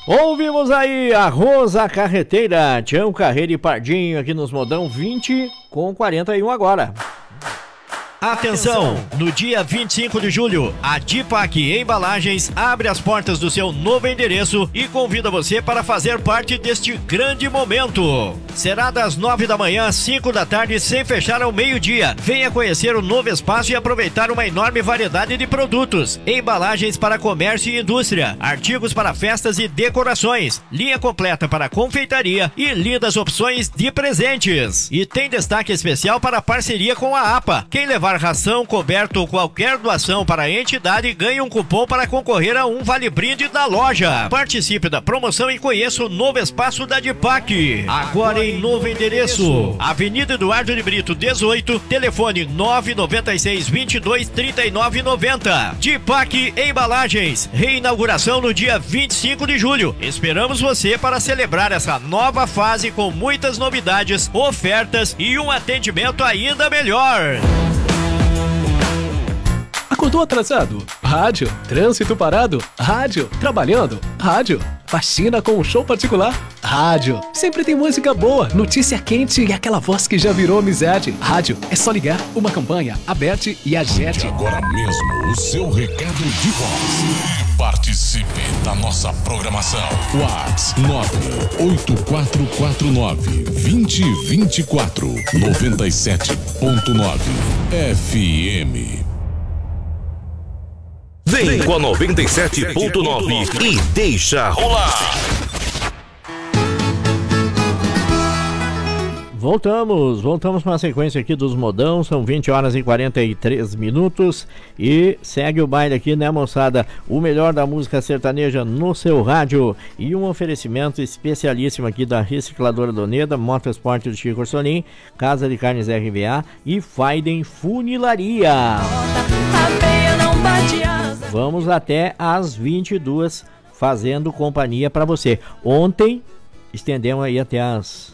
Ouvimos aí a Rosa Carreteira, Tião Carreira e Pardinho aqui nos Modão 20 com 41 agora. Atenção! No dia 25 de julho, a Dipac Embalagens abre as portas do seu novo endereço e convida você para fazer parte deste grande momento. Será das 9 da manhã às 5 da tarde, sem fechar ao meio-dia. Venha conhecer o novo espaço e aproveitar uma enorme variedade de produtos. Embalagens para comércio e indústria, artigos para festas e decorações, linha completa para confeitaria e lindas opções de presentes. E tem destaque especial para a parceria com a APA. Quem levar ração, coberto ou qualquer doação para a entidade ganha um cupom para concorrer a um vale-brinde da loja. Participe da promoção e conheça o novo espaço da Dipac. Agora em novo endereço, Avenida Eduardo de Brito 18, telefone 996 22 39 90. Dipac Embalagens, reinauguração no dia 25 de julho. Esperamos você para celebrar essa nova fase com muitas novidades, ofertas e um atendimento ainda melhor. Acordou atrasado? Rádio. Trânsito parado? Rádio. Trabalhando? Rádio. Faxina com um show particular? Rádio. Sempre tem música boa, notícia quente e aquela voz que já virou amizade. Rádio. É só ligar. Uma campanha, Aberte e Agete. Agora mesmo o seu recado de voz. Participe da nossa programação. WhatsApp 98449-2024 97.9 FM. Vem com a 97.9 e deixa rolar. Voltamos com a sequência aqui dos Modão, são 20 horas e 43 minutos e segue o baile aqui, né, moçada? O melhor da música sertaneja no seu rádio e um oferecimento especialíssimo aqui da Recicladora Doneda, Motosport do Chico Orsolim, Casa de Carnes RVA e Faiden Funilaria. Vamos até às 22 fazendo companhia para você. Ontem estendemos aí até as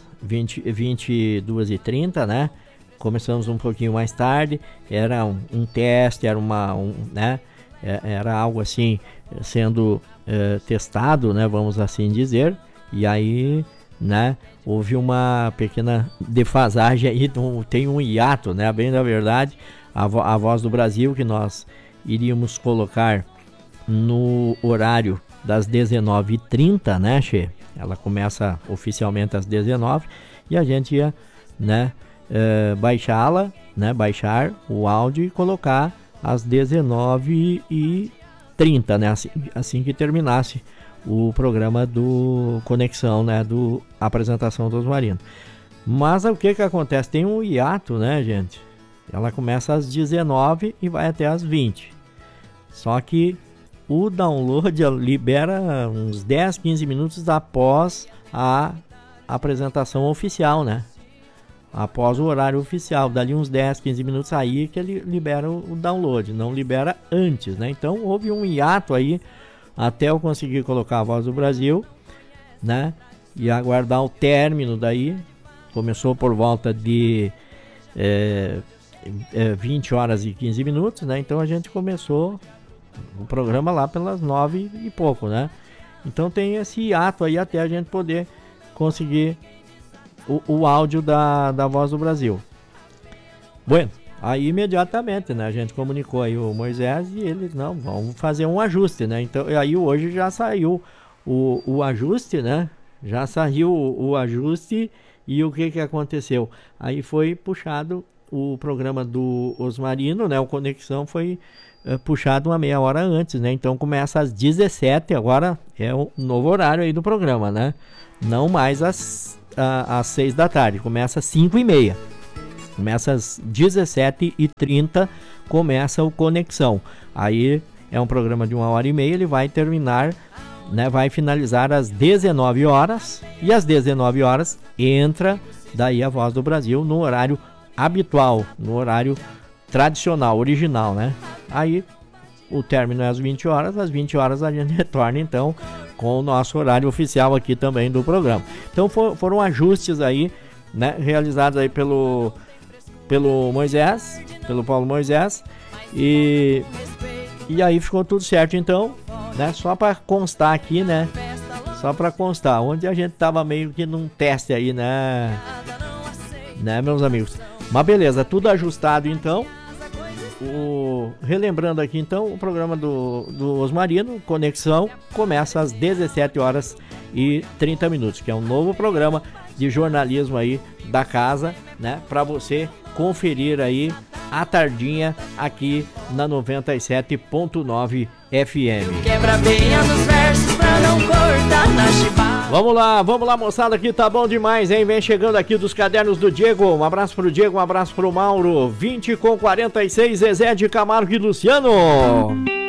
22h30, né? Começamos um pouquinho mais tarde. Era um teste, era era algo assim sendo testado, né? Vamos assim dizer. E aí, né? Houve uma pequena defasagem aí, tem um hiato, né? Bem da verdade, a Voz do Brasil que nós iríamos colocar no horário das 19h30, né, Che? Ela começa oficialmente às 19h e a gente ia, né, baixar o áudio e colocar às 19h30, né, assim que terminasse o programa do Conexão, né, do Apresentação dos Marinos. Mas o que acontece? Tem um hiato, né, gente? Ela começa às 19h e vai até às 20h. Só que o download libera uns 10, 15 minutos após a apresentação oficial, né? Após o horário oficial, dali uns 10, 15 minutos aí que ele libera o download, não libera antes, né? Então houve um hiato aí até eu conseguir colocar a Voz do Brasil, né? E aguardar o término daí. Começou por volta de 20 horas e 15 minutos, né? Então a gente começou o programa lá pelas 9 e pouco, né? Então tem esse hiato aí até a gente poder conseguir o áudio da Voz do Brasil. Bueno, aí imediatamente, né? A gente comunicou aí o Moisés e eles, não, vamos fazer um ajuste, né? Então aí hoje já saiu o ajuste, né? Já saiu o ajuste e o que aconteceu? Aí foi puxado o programa do Osmarino, né? O Conexão foi puxado uma meia hora antes, né? Então começa às 17h, agora é o novo horário aí do programa, né? Não mais às 6 da tarde, começa às 5h30. Começa às 17h30, começa o Conexão. Aí é um programa de 1h30, ele vai terminar, né? Vai finalizar às 19h e às 19h entra daí a Voz do Brasil no horário habitual, no horário tradicional, original, né? Aí o término é às 20h, às 20h a gente retorna então com o nosso horário oficial aqui também do programa. Então foram ajustes aí, né, realizados aí pelo Moisés, pelo Paulo Moisés, e aí ficou tudo certo então, né? Só para constar aqui, né? Só pra constar, onde a gente tava meio que num teste aí, né, meus amigos? Mas beleza, tudo ajustado então. Relembrando aqui então, o programa do Osmarino, Conexão, começa às 17h30, que é um novo programa de jornalismo aí da casa, né? Pra você conferir aí à tardinha aqui na 97.9 FM. Quebra bem nos versos pra não cortar na chibata. Vamos lá, moçada, aqui tá bom demais, hein? Vem chegando aqui dos cadernos do Diego. Um abraço pro Diego, um abraço pro Mauro. 20 com 46, Zezé de Camargo e Luciano.